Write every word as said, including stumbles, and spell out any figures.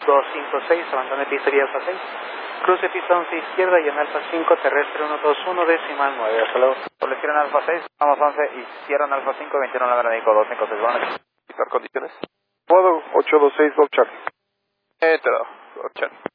dos cinco seis, abandone pista vía Alfa seis. Cruce pista once izquierda y en Alfa cinco, terrestre uno dos uno, decimal nueve. Hasta luego. Establecieron Alfa seis, vamos once y cierran Alfa cinco, veintiuno la México dos cinco seis. Buenas noches. ¿Condiciones? Modo ocho dos seis, Bob Charlie. Entero, Bob Charlie.